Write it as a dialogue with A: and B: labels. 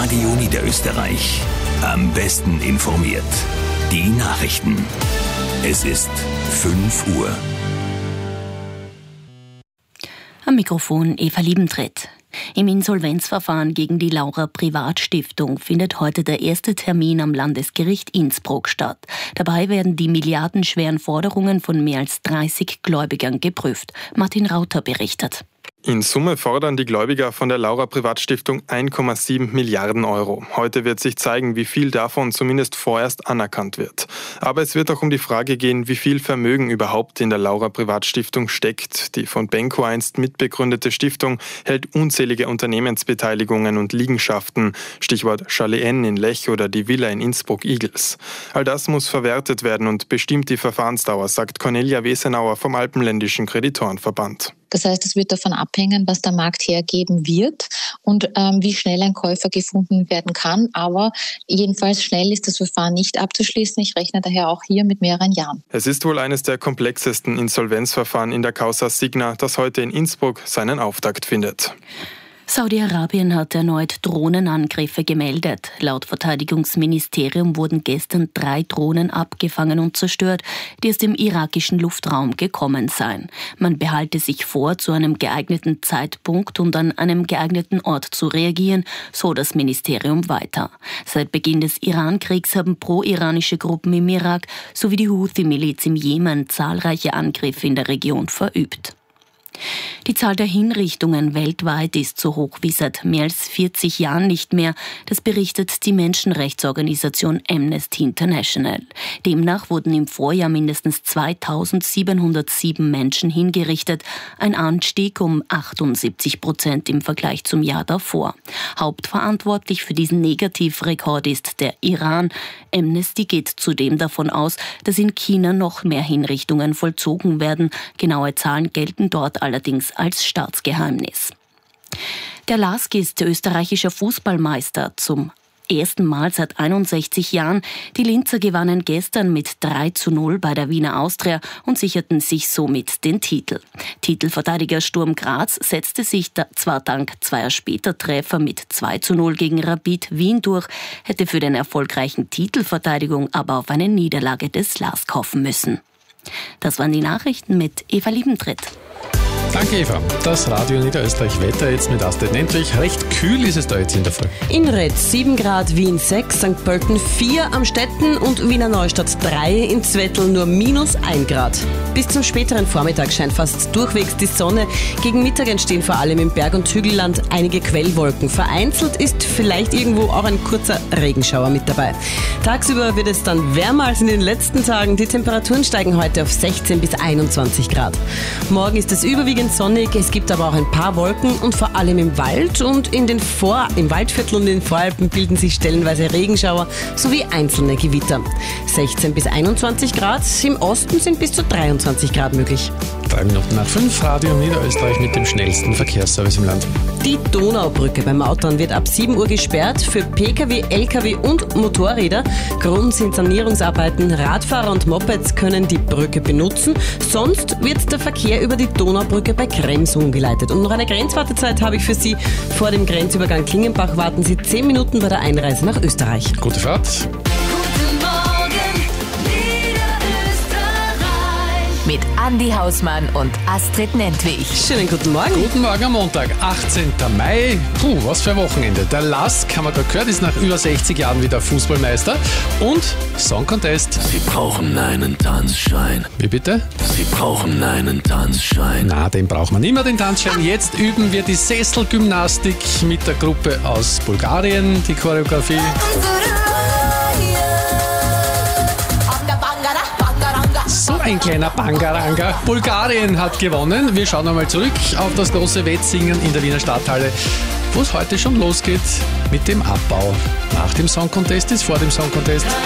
A: Radio Niederösterreich. Am besten informiert. Die Nachrichten. Es ist 5 Uhr.
B: Am Mikrofon Eva Liebentritt. Im Insolvenzverfahren gegen die Laura Privatstiftung findet heute der erste Termin am Landesgericht Innsbruck statt. Dabei werden die milliardenschweren Forderungen von mehr als 30 Gläubigern geprüft. Martin Rauter berichtet.
C: In Summe fordern die Gläubiger von der Laura Privatstiftung 1,7 Milliarden Euro. Heute wird sich zeigen, wie viel davon zumindest vorerst anerkannt wird. Aber es wird auch um die Frage gehen, wie viel Vermögen überhaupt in der Laura Privatstiftung steckt. Die von Benko einst mitbegründete Stiftung hält unzählige Unternehmensbeteiligungen und Liegenschaften, Stichwort Chalet N in Lech oder die Villa in Innsbruck-Igels. All das muss verwertet werden und bestimmt die Verfahrensdauer, sagt Cornelia Wesenauer vom Alpenländischen Kreditorenverband.
D: Das heißt, es wird davon abhängen, was der Markt hergeben wird und wie schnell ein Käufer gefunden werden kann. Aber jedenfalls schnell ist das Verfahren nicht abzuschließen. Ich rechne daher auch hier mit mehreren Jahren.
C: Es ist wohl eines der komplexesten Insolvenzverfahren in der Causa Signa, das heute in Innsbruck seinen Auftakt findet.
B: Saudi-Arabien hat erneut Drohnenangriffe gemeldet. Laut Verteidigungsministerium wurden gestern 3 Drohnen abgefangen und zerstört, die aus dem irakischen Luftraum gekommen seien. Man behalte sich vor, zu einem geeigneten Zeitpunkt und an einem geeigneten Ort zu reagieren, so das Ministerium weiter. Seit Beginn des Iran-Kriegs haben pro-iranische Gruppen im Irak sowie die Houthi-Miliz im Jemen zahlreiche Angriffe in der Region verübt. Die Zahl der Hinrichtungen weltweit ist so hoch wie seit mehr als 40 Jahren nicht mehr. Das berichtet die Menschenrechtsorganisation Amnesty International. Demnach wurden im Vorjahr mindestens 2707 Menschen hingerichtet, ein Anstieg um 78% im Vergleich zum Jahr davor. Hauptverantwortlich für diesen Negativrekord ist der Iran. Amnesty geht zudem davon aus, dass in China noch mehr Hinrichtungen vollzogen werden. Genaue Zahlen gelten dort allerdings als Staatsgeheimnis. Der LASK ist österreichischer Fußballmeister zum ersten Mal seit 61 Jahren. Die Linzer gewannen gestern mit 3:0 bei der Wiener Austria und sicherten sich somit den Titel. Titelverteidiger Sturm Graz setzte sich zwar dank zweier Später-Treffer mit 2:0 gegen Rapid Wien durch, hätte für den erfolgreichen Titelverteidigung aber auf eine Niederlage des LASK hoffen müssen. Das waren die Nachrichten mit Eva Liebentritt.
E: Danke, Eva. Das Radio Niederösterreich Wetter jetzt mit Astrid Nentwich. Recht kühl ist es da jetzt in der Früh.
F: In Retz 7 Grad, Wien 6, St. Pölten 4, Amstetten und Wiener Neustadt 3, in Zwettl nur -1 Grad. Bis zum späteren Vormittag scheint fast durchwegs die Sonne. Gegen Mittag entstehen vor allem im Berg- und Hügelland einige Quellwolken. Vereinzelt ist vielleicht irgendwo auch ein kurzer Regenschauer mit dabei. Tagsüber wird es dann wärmer als in den letzten Tagen. Die Temperaturen steigen heute auf 16 bis 21 Grad. Morgen ist es überwiegend sonnig, es gibt aber auch ein paar Wolken und vor allem im Wald und im Waldviertel und in den Voralpen bilden sich stellenweise Regenschauer sowie einzelne Gewitter. 16 bis 21 Grad, im Osten sind bis zu 23 Grad möglich.
E: 3 Minuten nach 5, Radio Niederösterreich mit dem schnellsten Verkehrsservice im Land.
F: Die Donaubrücke beim Mautern wird ab 7 Uhr gesperrt für Pkw, Lkw und Motorräder. Grund sind Sanierungsarbeiten. Radfahrer und Mopeds können die Brücke benutzen. Sonst wird der Verkehr über die Donaubrücke bei Krems umgeleitet. Und noch eine Grenzwartezeit habe ich für Sie. Vor dem Grenzübergang Klingenbach warten Sie 10 Minuten bei der Einreise nach Österreich.
E: Gute Fahrt.
G: Mit Andi Hausmann und Astrid Nentwich.
F: Schönen guten Morgen.
E: Guten Morgen am Montag, 18. Mai. Was für ein Wochenende. Der LASK, haben wir gerade gehört, ist nach über 60 Jahren wieder Fußballmeister. Und Song Contest.
A: Sie brauchen einen Tanzschein.
E: Wie bitte?
A: Sie brauchen einen Tanzschein.
E: Na, den braucht man immer, den Tanzschein. Jetzt üben wir die Sesselgymnastik mit der Gruppe aus Bulgarien, die Choreografie. So ein kleiner Bangaranga. Bulgarien hat gewonnen. Wir schauen einmal zurück auf das große Wettsingen in der Wiener Stadthalle, wo es heute schon losgeht mit dem Abbau. Nach dem Song Contest ist vor dem Song Contest.